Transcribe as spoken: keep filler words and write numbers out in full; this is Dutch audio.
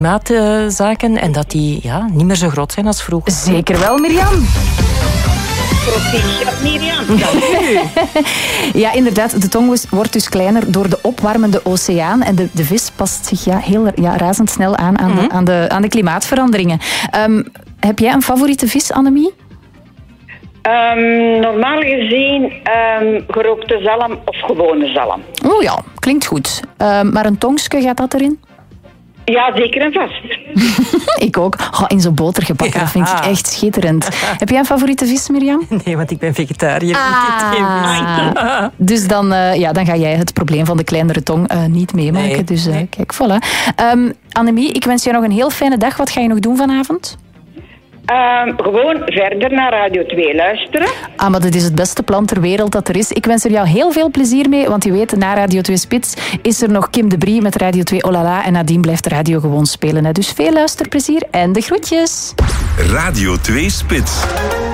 klimaatzaken en dat die ja, niet meer zo groot zijn als vroeger. Zeker wel, Mirjam. Proficiat, Mirjam. Ja, inderdaad. De tong wordt dus kleiner door de opwarmende oceaan. En de, de vis past zich ja, heel ja, razendsnel aan aan, mm-hmm. de, aan, de, aan de klimaatveranderingen. Um, heb jij een favoriete vis, Annemie? Um, normaal gezien um, gerookte zalm of gewone zalm. Oh ja, klinkt goed. Um, maar een tongske, gaat dat erin? Ja, zeker en vast. Ik ook. Oh, in zo'n boter gebakken, ja. Dat vind ik echt schitterend. Heb jij een favoriete vis, Mirjam? Nee, want ik ben vegetariër. Ah. Dus dan, uh, ja, dan ga jij het probleem van de kleinere tong uh, niet meemaken. Nee. Dus uh, nee. Kijk, voilà. Um, Annemie, ik wens je nog een heel fijne dag. Wat ga je nog doen vanavond? Um, gewoon verder naar Radio twee luisteren. Ah, maar dit is het beste plan ter wereld dat er is. Ik wens er jou heel veel plezier mee, want je weet, na Radio twee Spits is er nog Kim de Brie met Radio twee Olala en nadien blijft de radio gewoon spelen. Hè. Dus veel luisterplezier en de groetjes. Radio twee Spits.